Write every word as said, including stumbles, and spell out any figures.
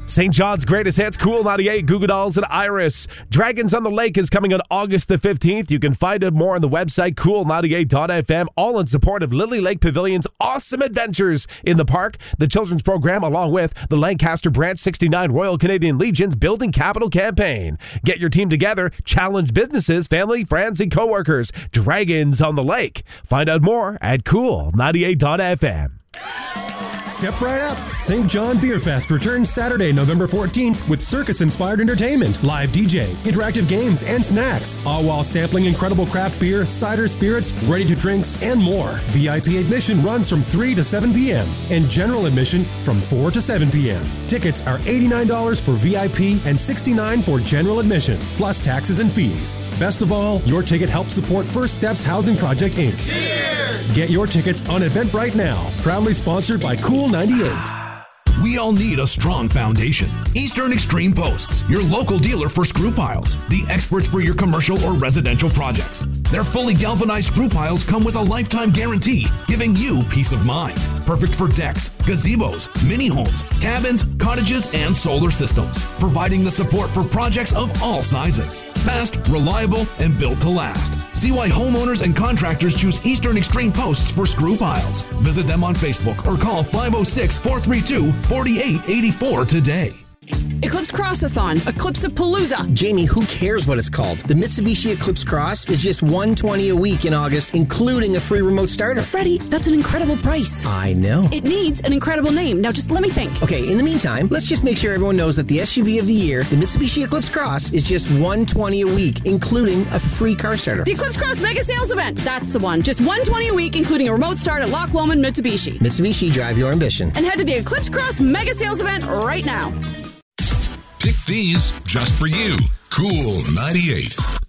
Saint John's Greatest Hits, Cool ninety-eight, Goo Goo Dolls, and Iris. Dragons on the Lake is coming on August the fifteenth. You can find out more on the website, cool ninety-eight dot f m, all in support of Lily Lake Pavilion's awesome adventures in the park, the children's program, along with the Lancaster Branch sixty-nine Royal Canadian Legion's Building Capital campaign. Get your team together, challenge businesses, family, friends, and coworkers. Dragons on the Lake. Find out more at cool ninety-eight dot f m. Step right up. Saint John Beer Fest returns Saturday, November fourteenth with circus-inspired entertainment, live D J, interactive games, and snacks, all while sampling incredible craft beer, cider spirits, ready-to-drinks, and more. V I P admission runs from three to seven p.m. and general admission from four to seven p.m. Tickets are eighty-nine dollars for V I P and sixty-nine dollars for general admission, plus taxes and fees. Best of all, your ticket helps support First Steps Housing Project, Incorporated. Cheers! Get your tickets on Eventbrite now. Proudly sponsored by Cool ninety-eight. We all need a strong foundation. Eastern Extreme Posts, your local dealer for screw piles, the experts for your commercial or residential projects. Their fully galvanized screw piles come with a lifetime guarantee, giving you peace of mind. Perfect for decks, gazebos, mini homes, cabins, cottages, and solar systems, providing the support for projects of all sizes. Fast, reliable, and built to last. See why homeowners and contractors choose Eastern Extreme Posts for screw piles. Visit them on Facebook or call five oh six, four three two, four eight eight four today. Eclipse Crossathon, Eclipse-a-Palooza. Jamie, who cares what it's called? The Mitsubishi Eclipse Cross is just one hundred twenty dollars a week in August, including a free remote starter. Freddie, that's an incredible price. I know. It needs an incredible name. Now just let me think. Okay, in the meantime, let's just make sure everyone knows that the S U V of the year, the Mitsubishi Eclipse Cross, is just one hundred twenty dollars a week, including a free car starter. The Eclipse Cross Mega Sales Event. That's the one. Just one hundred twenty dollars a week, including a remote start at Loch Lomond Mitsubishi. Mitsubishi, drive your ambition. And head to the Eclipse Cross Mega Sales Event right now. Pick these just for you. Cool ninety-eight.